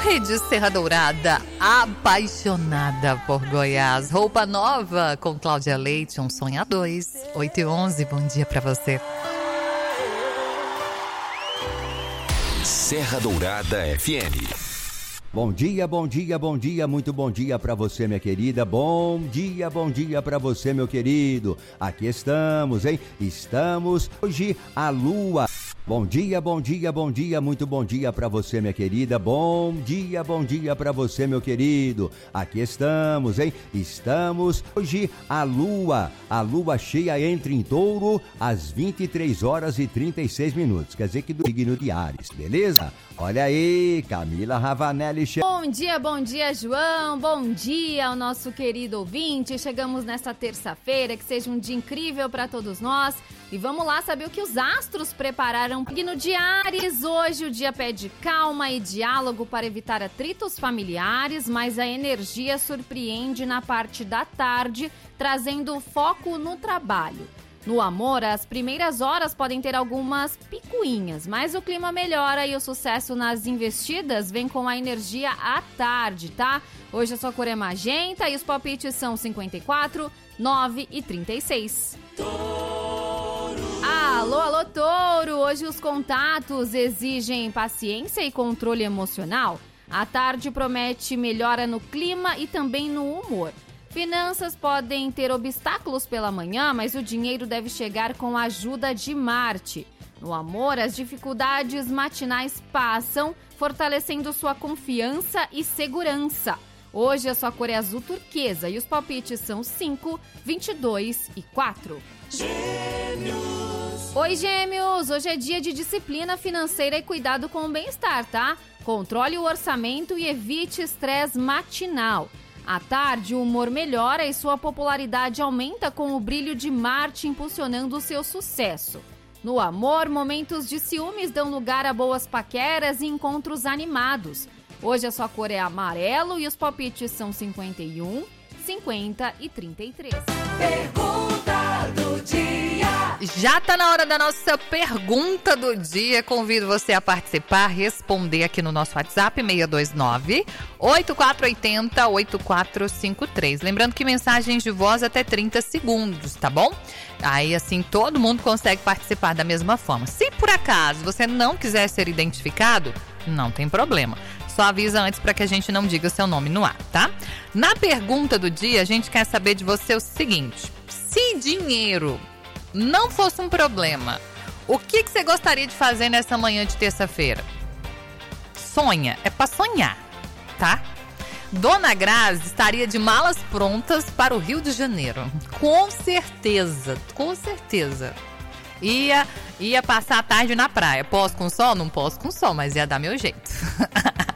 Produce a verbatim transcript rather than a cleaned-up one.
Rede Serra Dourada, apaixonada por Goiás. Roupa nova com Cláudia Leite, um sonho a dois. oito e onze, bom dia pra você. Serra Dourada F M. Bom dia, bom dia, bom dia, muito bom dia pra você, minha querida. Bom dia, bom dia pra você, meu querido. Aqui estamos, hein? Estamos hoje a lua. Bom dia, bom dia, bom dia, muito bom dia pra você, minha querida. Bom dia, bom dia pra você, meu querido. Aqui estamos, hein? Estamos hoje a lua. A lua cheia entra em Touro às vinte e três horas e trinta e seis minutos. Quer dizer que do signo de Áries, beleza? Olha aí, Camila Ravanelli. Bom dia, bom dia, João. Bom dia ao nosso querido ouvinte. Chegamos nesta terça-feira, que seja um dia incrível para todos nós. E vamos lá saber o que os astros prepararam. Signo de Áries, hoje o dia pede calma e diálogo para evitar atritos familiares, mas a energia surpreende na parte da tarde, trazendo foco no trabalho. No amor, as primeiras horas podem ter algumas picuinhas, mas o clima melhora e o sucesso nas investidas vem com a energia à tarde, tá? Hoje a sua cor é magenta e os palpites são cinquenta e quatro, nove e trinta e seis. Alô, alô, Touro! Hoje os contatos exigem paciência e controle emocional. A tarde promete melhora no clima e também no humor. Finanças podem ter obstáculos pela manhã, mas o dinheiro deve chegar com a ajuda de Marte. No amor, as dificuldades matinais passam, fortalecendo sua confiança e segurança. Hoje a sua cor é azul turquesa e os palpites são cinco, vinte e dois e quatro. Gêmeos. Oi, Gêmeos! Hoje é dia de disciplina financeira e cuidado com o bem-estar, tá? Controle o orçamento e evite estresse matinal. À tarde, o humor melhora e sua popularidade aumenta com o brilho de Marte impulsionando o seu sucesso. No amor, momentos de ciúmes dão lugar a boas paqueras e encontros animados. Hoje a sua cor é amarelo e os palpites são cinquenta e um, cinquenta e trinta e três. Pergunta do dia. Já tá na hora da nossa pergunta do dia. Convido você a participar, responder aqui no nosso WhatsApp seis dois nove, oito quatro oito zero, oito quatro cinco três. Lembrando que mensagens de voz até trinta segundos, tá bom? Aí assim todo mundo consegue participar da mesma forma. Se por acaso você não quiser ser identificado, não tem problema. Só avisa antes para que a gente não diga seu nome no ar, tá? Na pergunta do dia, a gente quer saber de você o seguinte: se dinheiro não fosse um problema, o que, que você gostaria de fazer nessa manhã de terça-feira? Sonha, é para sonhar, tá? Dona Grazi estaria de malas prontas para o Rio de Janeiro. Com certeza, com certeza. Ia, ia passar a tarde na praia. Posso com sol? Não posso com sol, mas ia dar meu jeito.